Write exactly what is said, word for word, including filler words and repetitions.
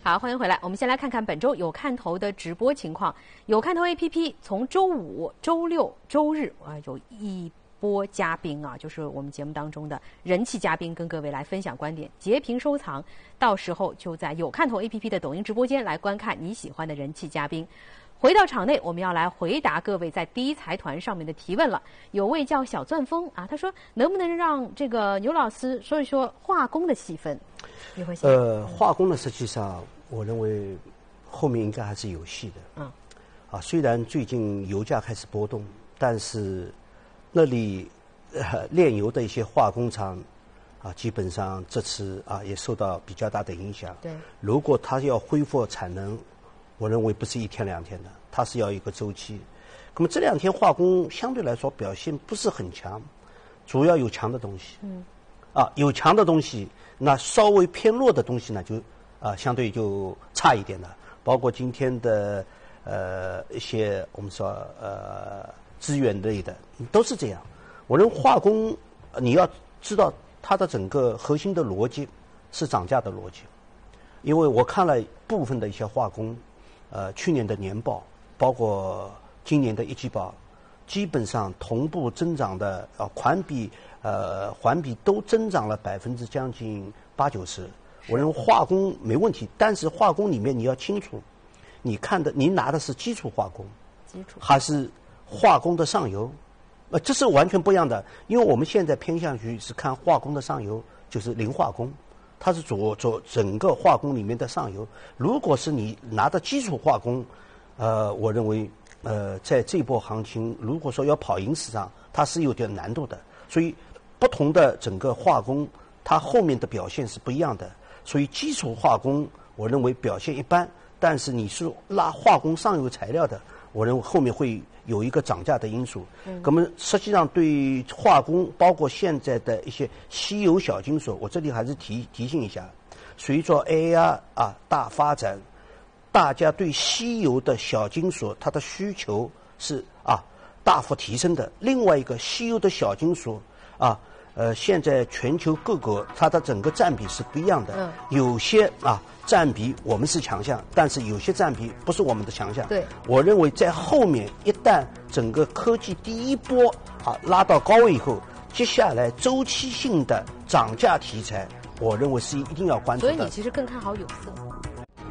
好，欢迎回来。我们先来看看本周有看头的直播情况。有看头 A P P 从周五、周六、周日啊，有一波嘉宾啊，就是我们节目当中的人气嘉宾，跟各位来分享观点，截屏收藏。到时候就在有看头 A P P 的抖音直播间来观看你喜欢的人气嘉宾。回到场内，我们要来回答各位在第一财团上面的提问了。有位叫小钻风啊，他说能不能让这个牛老师说一说化工的细分？你会呃，化工呢，实际上我认为后面应该还是有戏的。 嗯。 啊，虽然最近油价开始波动，但是那里呃炼油的一些化工厂啊，基本上这次啊也受到比较大的影响。 对。 如果它要恢复产能，我认为不是一天两天的，它是要一个周期。那么这两天化工相对来说表现不是很强，主要有强的东西。 嗯。 啊，有强的东西，那稍微偏弱的东西呢，就啊相对就差一点了。包括今天的呃一些我们说呃资源类的，都是这样。我认为化工你要知道它的整个核心的逻辑是涨价的逻辑，因为我看了部分的一些化工。呃，去年的年报，包括今年的一季报，基本上同步增长的，呃，环比呃环比都增长了百分之将近八九十。我认为化工没问题，但是化工里面你要清楚，你看的你拿的是基础化工， 基础还是化工的上游？呃，这是完全不一样的，因为我们现在偏向于是看化工的上游，就是零化工。它是做做整个化工里面的上游。如果是你拿的基础化工，呃，我认为呃，在这波行情，如果说要跑赢市场，它是有点难度的。所以，不同的整个化工，它后面的表现是不一样的。所以，基础化工我认为表现一般，但是你是拉化工上游材料的，我认为后面会有一个涨价的因素。嗯，那么实际上对化工，包括现在的一些稀有小金属，我这里还是提提醒一下，随着 A I 啊大发展，大家对稀有的小金属它的需求是啊大幅提升的。另外一个稀有的小金属啊。呃，现在全球各国它的整个占比是不一样的， 嗯， 有些啊占比我们是强项，但是有些占比不是我们的强项。 对， 我认为在后面一旦整个科技第一波啊拉到高位以后，接下来周期性的涨价题材，我认为是一定要关注的。 所以你其实更看好有色。